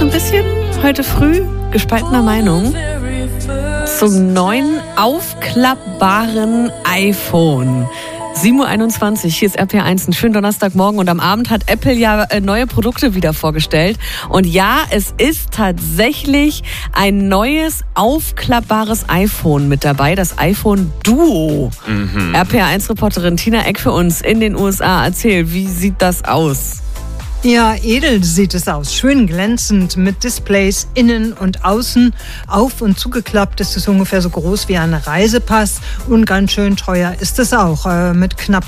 so ein bisschen heute früh gespaltener Meinung zum neuen aufklappbaren iPhone. 7.21 Uhr, hier ist RPR1, einen schönen Donnerstagmorgen und am Abend hat Apple ja neue Produkte wieder vorgestellt. Und ja, es ist tatsächlich ein neues aufklappbares iPhone mit dabei, das iPhone Duo. RPR1-Reporterin Tina Eck für uns in den USA. Erzähl, wie sieht das aus? Ja, edel sieht es aus. Schön glänzend mit Displays innen und außen. Auf- und zugeklappt ist es ungefähr so groß wie ein Reisepass. Und ganz schön teuer ist es auch. Mit knapp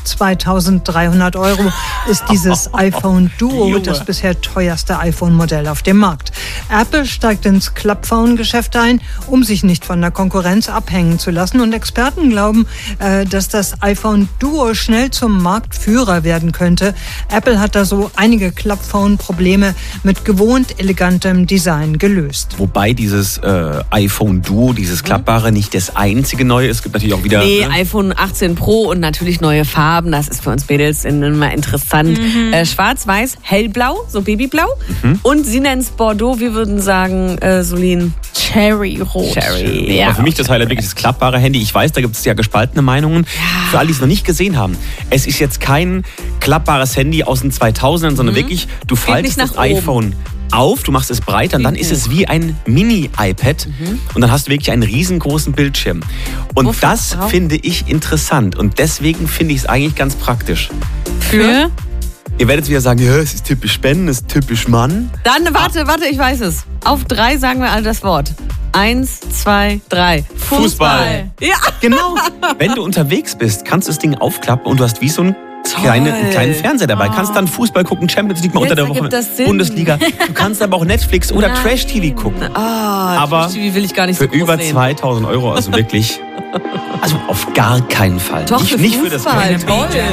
2.300 € ist dieses iPhone Duo das bisher teuerste iPhone-Modell auf dem Markt. Apple steigt ins Klappphone-Geschäft ein, um sich nicht von der Konkurrenz abhängen zu lassen. Und Experten glauben, dass das iPhone Duo schnell zum Marktführer werden könnte. Apple hat da so einige Klappphone-Probleme mit gewohnt elegantem Design gelöst. Wobei dieses iPhone Duo, dieses klappbare, nicht das einzige neue ist. Es gibt natürlich auch wieder... Nee, iPhone 18 Pro und natürlich neue Farben. Das ist für uns Mädels immer interessant. Schwarz-Weiß, hellblau, so Babyblau. Und sie nennen es Bordeaux. Wir würden sagen, Solin, Cherry-Rot. Cherry. Ja. Aber für mich das Highlight wirklich das klappbare Handy. Ich weiß, da gibt es ja gespaltene Meinungen. Ja. Für alle, die es noch nicht gesehen haben. Es ist jetzt kein klappbares Handy aus den 2000ern, sondern wirklich, du faltest das iPhone auf, du machst es breiter und dann ist es wie ein Mini-iPad und dann hast du wirklich einen riesengroßen Bildschirm. Und das finde ich interessant und deswegen finde ich es eigentlich ganz praktisch. Für? Ihr werdet wieder sagen, ja, es ist typisch Ben, es ist typisch Mann. Dann, warte, ich weiß es. Auf 3 sagen wir alle das Wort. 1, 2, 3. Fußball. Ja. Genau. Wenn du unterwegs bist, kannst du das Ding aufklappen und du hast wie so einen kleinen Fernseher dabei. Kannst dann Fußball gucken, Champions League mal unter der Woche, Bundesliga. Du kannst aber auch Netflix oder Trash-TV gucken. Aber Trash-TV will ich gar nicht für so groß über sehen. 2.000 €, also wirklich, also auf gar keinen Fall. Doch, nicht für das Geld. Toll.